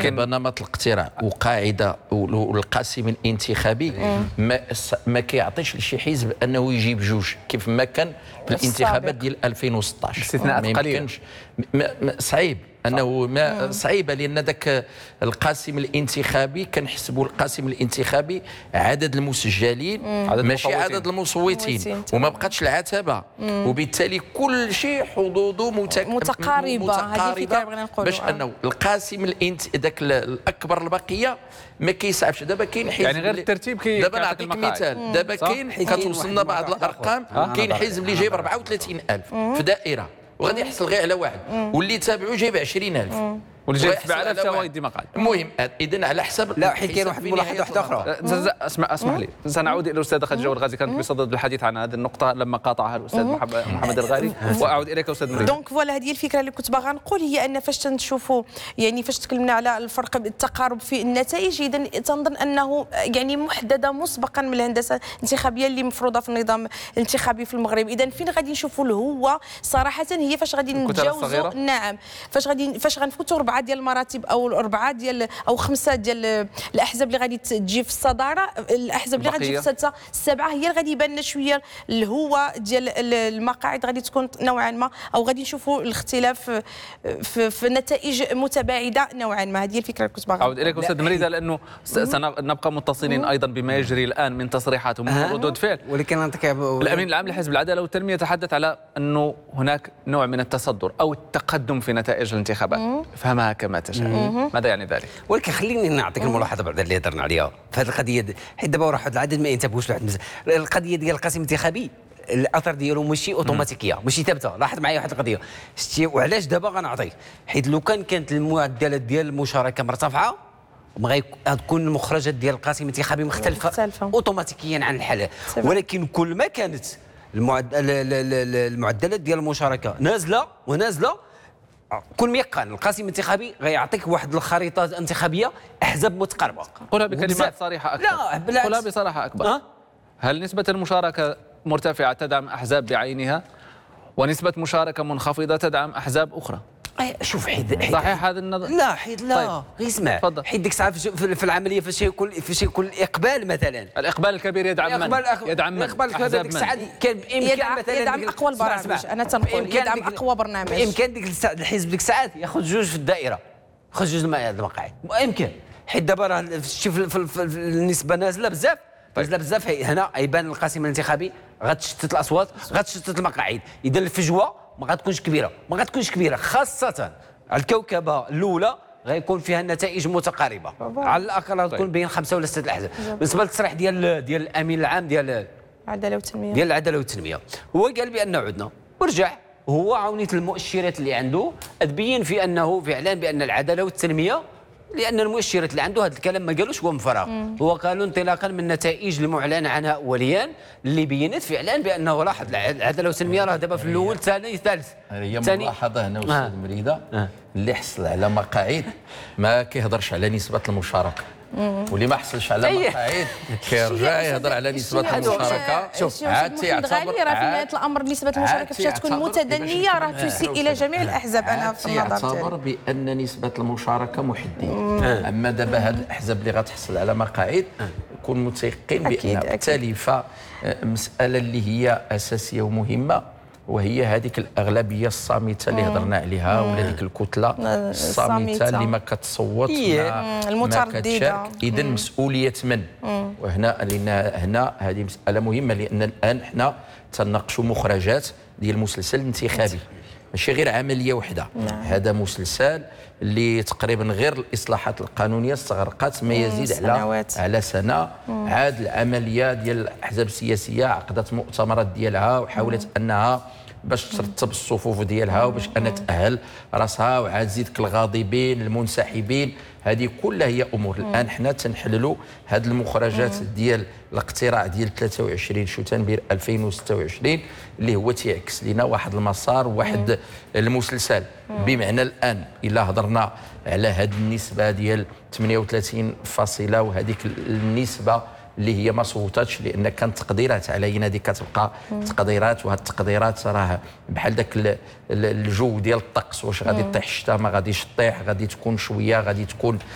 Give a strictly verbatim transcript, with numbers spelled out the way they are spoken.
دابا نمط الاقتراع وقاعده والقاسم الانتخابي ما ما كيعطيش لشي حزب انه يجيب جوج كيف ما كان في الانتخابات ديال ألفين وستطاش. باستثناءات قليله صعيب انه ما صعيبه لان ذاك القاسم الانتخابي كنحسبوا القاسم الانتخابي عدد المسجلين ماشي عدد المصوتين وما بقاتش العتبه وبالتالي كل شيء حظوظه متك... متقاربه. متقاربه باش انه القاسم الانت ذاك الاكبر البقيه ما كيصعبش. دابا كاين حزب يعني غير الترتيب كي دابا نعطيك مثال. دابا كاين كتوصلنا بعض الارقام كاين حزب اللي جايب أربعة وثلاثين ألف في دائره وغادي يحصل غير على واحد واللي تابعوه جايب عشرين ألف واللي جايب سبعة آلاف تا هو يدي مقعد. المهم اذا على حسب. لا حيت كاين واحد الملاحظه واحده اخرى. اسمع اسمح لي سنعود الى الاستاذ خالد جواد الغازي كانت بصدد الحديث عن هذه النقطه لما قاطعها الاستاذ محمد الغالي واعود اليك استاذ مريد. دونك فوالا هذه الفكره اللي كنت باغا نقول هي ان فاش تنشوفوا يعني فاش تكلمنا على الفرق التقارب في النتائج اذا تنظن انه يعني محدده مسبقا من الهندسه الانتخابيه اللي مفروضه في النظام الانتخابي في المغرب. اذا فين غادي نشوفوا الهوه صراحه هي فاش غادي نتجاوزوا. نعم فاش غادي فاش غنفوتوا اربعه ديال المراتب او اربعه ديال او خمسه ديال الاحزاب اللي غادي تجي في الصداره. الاحزاب اللي غادي تجي في السادسه السابعه هي اللي غادي يبان لنا شويه الهوه ديال المقاعد غادي تكون نوعا ما او غادي نشوفوا الاختلاف في, في نتائج متباعده نوعا ما. هذه الفكره اللي كنت باغا اعود اليك استاذ مريده لانه سنبقى متصلين ايضا بما يجري الان من تصريحات ومن ردود فعل. ولكن الامين العام لحزب العداله والتنميه تحدث على انه هناك نوع من التصدر او التقدم في نتائج الانتخابات. فهمها كما تشاء. ماذا يعني ذلك؟ ولكن خليني نعطيك الملاحظه بعد اللي هضرنا عليها في هذه القضيه. حيت دابا واحد العدد ما ينتبهوش لواحد مزال. القضيه ديال القاسم الانتخابي الاثر ديالو ماشي اوتوماتيكيه ماشي ثابته. لاحظ معايا واحد القضيه شتي وعلاش دابا غنعطيك. حيت لو كان كانت المعدلات ديال المشاركه مرتفعه ما غتكون المخرجات ديال القاسم الانتخابي مختلفه, مختلفة. اوتوماتيكيا عن الحالة. ولكن كل ما كانت المعدل المعدلات ديال المشاركه نازله ونازله كل ما يقان القاسم الانتخابي غيعطيك واحد الخريطه انتخابيه احزاب متقاربه. قولها بكلمات صريحه اكثر. لا بالعكس قولها بصراحه اكبر. أه؟ هل نسبه المشاركه مرتفعه تدعم احزاب بعينها ونسبه مشاركه منخفضه تدعم احزاب اخرى؟ شوف حيد صحيح هذا النظر؟ لا حيد لا طيب. غير اسمع حيد ديك الساعه في العمليه فاش يكون فاش يكون اقبال مثلا الاقبال الكبير يدعم من؟ يدعم من؟ الاقبال الكبير ديك الساعه كان بامكان مثلا يدعم اقوى البرامج. انا تنقول يدعم اقوى برنامج. بامكان ديك الحزب ديك الساعات ياخذ جوج في الدائره ياخذ جوج المقاعد بامكان. حيت دابا راه شوف النسبه نازله بزاف نازله بزاف. هنا يبان القاسم الانتخابي غتشتت الاصوات غتشتت المقاعد. اذا الفجوه ما غتكونش كبيره ما غتكونش كبيره خاصه على الكوكبه الاولى غيكون فيها النتائج متقاربه على الاقل غتكون بين خمسه ولا سته الاحزاب. بالنسبه للتصريح ديال ديال الامين العام ديال العداله والتنميه ديال العداله والتنميه هو قال بان عدنا ورجع هو عاونيه المؤشرات اللي عنده تبين في انه فعلا بان العداله والتنميه لان المؤشرات اللي عنده هذا الكلام ما قالوش هو من فراغ. هو قالوا انطلاقا من النتائج المعلن عنها اوليا اللي بينت فعلا بانه لاحظ العداله والتنميه راه دابا في الاول ثاني ثالث. هي ملاحظه هنا استاذ مريده اللي حصل على مقاعد ما كيهضرش على نسبه المشاركه واللي ما حصلش على مقاعد كيرجع يهضر على نسبه المشاركه. شوف عاد تيعتبر راه في نهايه الامر نسبه المشاركه باش تكون متدنيه راه تسيء الى جميع الاحزاب. انا في النظر يعتبر بان نسبه المشاركه محدده. اما دابا هاد الاحزاب اللي غتحصل على مقاعد يكون متيقن بان بالتالي فمساله اللي هي اساسيه ومهمه وهي هذيك الاغلبيه الصامته اللي هضرنا عليها ولا ديك الكتله الصامته اللي ما كتصوت المتردده. اذا مسؤوليه من؟ وهنا لان هنا هذه مساله مهمه لان الان حنا تناقشوا مخرجات ديال المسلسل الانتخابي ماشي غير عمليه وحده. هذا مسلسل اللي تقريبا غير الاصلاحات القانونيه استغرقت ما يزيد على على سنه. عاد العمليه ديال الاحزاب السياسيه عقدت مؤتمرات ديالها وحاولت انها باش ترتب الصفوف ديالها وباش انها تاهل راسها وعاد زيدك الغاضبين المنسحبين. هذه كلها هي امور الان حنا تنحللوا هذه المخرجات ديال الاقتراع ديال ثلاثة وعشرين شتنبر ألفين وستة وعشرين اللي هو تيعكس لنا واحد المسار وواحد المسلسل. بمعنى الان الا هضرنا على هذه النسبه ديال ثمانية وثلاثين فاصلة وهذيك النسبه اللي هي ما صوتاتش لان كانت تقديرات علينا هذه كتبقى تقديرات. وهاد التقديرات راه بحال داك الجو ديال الطقس واش غادي طيح الشتاء ما غاديش طيح غادي تكون شويه غادي تكون